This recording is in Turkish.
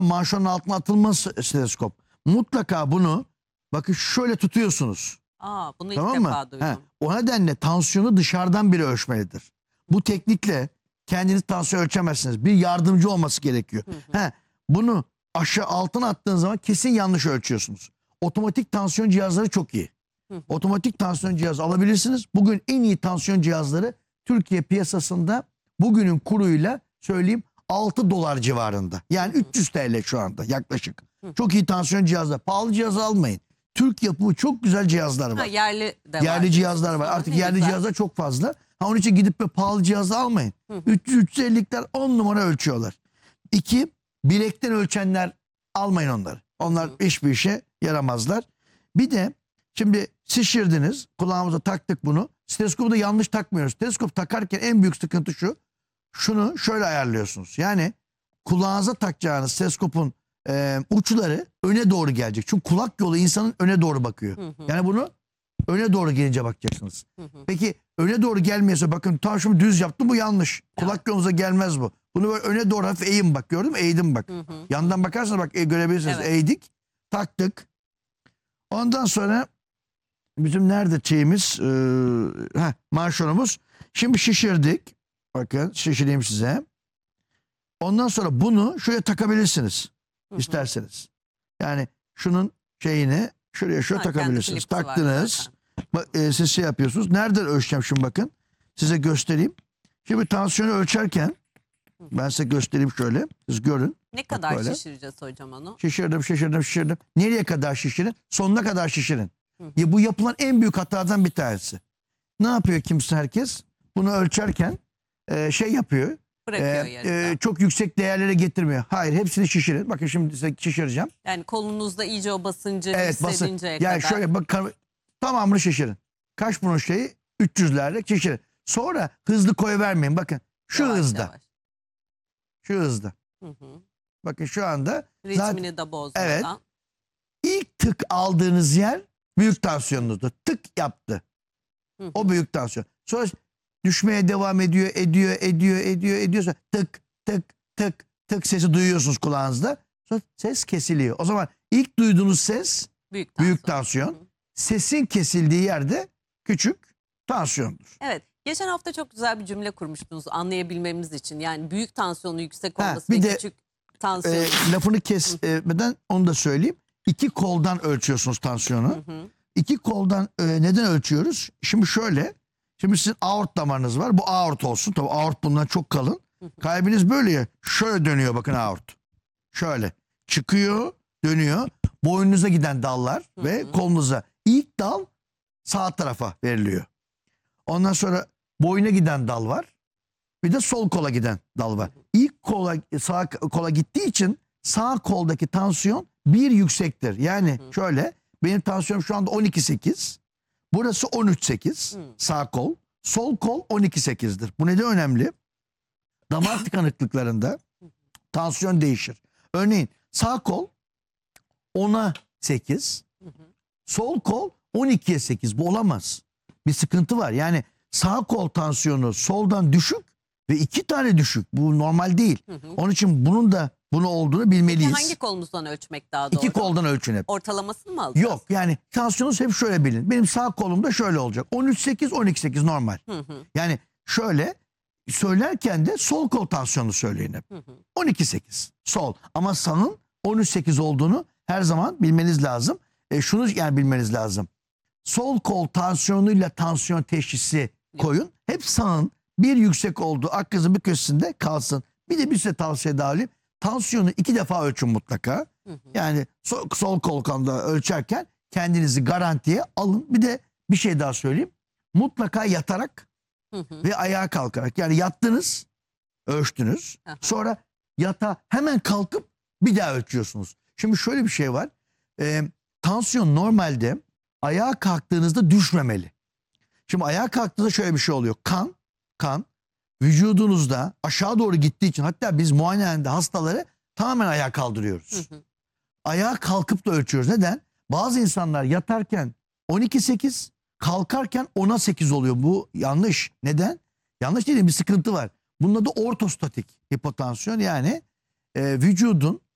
manşonun altına atılmaz steteskop. Mutlaka bunu bakın şöyle tutuyorsunuz. Bunu Tamam ilk mı? defa duydum. O nedenle tansiyonu dışarıdan biri ölçmelidir. Bu teknikle kendiniz tansiyon ölçemezsiniz. Bir yardımcı olması gerekiyor. Bunu aşağı altına attığınız zaman kesin yanlış ölçüyorsunuz. Otomatik tansiyon cihazları çok iyi. Otomatik tansiyon cihazı alabilirsiniz. Bugün en iyi tansiyon cihazları Türkiye piyasasında bugünün kuruyla söyleyeyim 6 dolar civarında. Yani 300 TL şu anda yaklaşık. Çok iyi tansiyon cihazları. Pahalı cihaz almayın. Türk yapımı çok güzel cihazlar var. Yerli de var. Yerli cihazlar var. Artık yerli cihazlar çok fazla. Onun için gidip de pahalı cihazı almayın. 300-350'likler 10 numara ölçüyorlar. 2, bilekten ölçenler almayın onları. Onlar hiçbir işe yaramazlar. Bir de şimdi şişirdiniz. Kulağımıza taktık bunu. Steteskopu da yanlış takmıyoruz. Steteskop takarken en büyük sıkıntı şu. Şunu şöyle ayarlıyorsunuz. Yani kulağınıza takacağınız steteskopun uçları öne doğru gelecek. Çünkü kulak yolu insanın öne doğru bakıyor. Yani bunu öne doğru gelince bakacaksınız. Peki öne doğru gelmiyorsa bakın tam şunu düz yaptım, bu yanlış. Kulak yolunuza gelmez bu. Bunu böyle öne doğru hafif eğin bak, gördün mü? Eğdim bak. Yandan bakarsanız bak görebilirsiniz. Evet. Eğdik. Taktık. Ondan sonra bizim nerede şeyimiz? Manşonumuz. Şimdi şişirdik. Bakın şişireyim size. Ondan sonra bunu şuraya takabilirsiniz. İsterseniz. Yani şunun şeyini şuraya takabilirsiniz. Taktınız. Siz şey yapıyorsunuz. Nereden ölçeceğim şimdi bakın. Size göstereyim. Şimdi tansiyonu ölçerken ben size göstereyim şöyle. Siz görün. Ne kadar şişireceğiz hocam onu? Şişirdim. Nereye kadar şişirin? Sonuna kadar şişirin. Bu yapılan en büyük hatadan bir tanesi. Ne yapıyor herkes? Bunu ölçerken şey yapıyor. Çok yüksek değerlere getirmiyor. Hayır, hepsini şişirin. Bakın şimdi size şişireceğim. Yani kolunuzda iyice o basıncı hissedinceye kadar. Yani şöyle bak, tamamını şişirin. Kaç bunun şeyi? 300'lerde şişirin. Sonra hızlı koyuvermeyin. Bakın şu hızda. Yavaş. Şu hızda. Bakın şu anda. Ritmini de bozmadan. Evet. İlk tık aldığınız yer büyük tansiyonunuzda. Tık yaptı. O büyük tansiyon. Sonra düşmeye devam ediyor. Sonra tık sesi duyuyorsunuz kulağınızda. Sonra ses kesiliyor. O zaman ilk duyduğunuz ses büyük tansiyon. Sesin kesildiği yerde küçük tansiyondur. Evet. Geçen hafta çok güzel bir cümle kurmuştunuz anlayabilmemiz için. Yani büyük tansiyonu yüksek olması ve küçük tansiyon. Lafını kesmeden onu da söyleyeyim. 2 koldan ölçüyorsunuz tansiyonu. 2 koldan neden ölçüyoruz? Şimdi şöyle. Şimdi sizin aort damarınız var. Bu aort olsun. Tabii aort bundan çok kalın. Kalbiniz böyle ya. Şöyle dönüyor bakın aort. Şöyle. Çıkıyor, dönüyor. Boynunuza giden dallar ve kolunuza. İlk dal sağ tarafa veriliyor. Ondan sonra boyuna giden dal var. Bir de sol kola giden dal var. İlk sağ kola gittiği için sağ koldaki tansiyon bir yüksektir. Yani şöyle, benim tansiyonum şu anda 12,8. Burası 13,8 sağ kol. Sol kol 12,8'dir. Bu neden önemli? Damar tıkanıklıklarında tansiyon değişir. Örneğin sağ kol 10'a 8. Sol kol 12'ye 8. Bu olamaz. Bir sıkıntı var. Yani sağ kol tansiyonu soldan düşük ve 2 tane düşük. Bu normal değil. Onun için bunun da bunu olduğunu bilmeliyiz. Hangi kolumuzdan ölçmek daha doğru? 2 koldan ölçün hep. Ortalamasını mı alacağız? Yok, yani tansiyonunuz hep şöyle bilin. Benim sağ kolumda şöyle olacak. 13,8, 12,8 normal. Yani şöyle söylerken de sol kol tansiyonunu söyleyin hep. 12,8 sol. Ama sağın 13,8 olduğunu her zaman bilmeniz lazım. Şunu yani bilmeniz lazım. Sol kol tansiyonuyla tansiyon teşhisi koyun. Hep sağın bir yüksek olduğu aklınızın bir köşesinde kalsın. Bir de bir size tavsiye daha alayım. Tansiyonu 2 defa ölçün mutlaka. Yani sol kol kanında ölçerken kendinizi garantiye alın. Bir de bir şey daha söyleyeyim. Mutlaka yatarak ve ayağa kalkarak. Yani yattınız, ölçtünüz. Sonra hemen kalkıp bir daha ölçüyorsunuz. Şimdi şöyle bir şey var. Tansiyon normalde ayağa kalktığınızda düşmemeli. Şimdi ayağa kalktığınızda şöyle bir şey oluyor. Kan vücudunuzda aşağı doğru gittiği için, hatta biz muayenehanede hastaları tamamen ayağa kaldırıyoruz. Ayağa kalkıp da ölçüyoruz. Neden? Bazı insanlar yatarken 12,8, kalkarken 10'a 8 oluyor. Bu yanlış. Neden? Yanlış değil, bir sıkıntı var. Bunun adı ortostatik hipotansiyon. Yani vücudun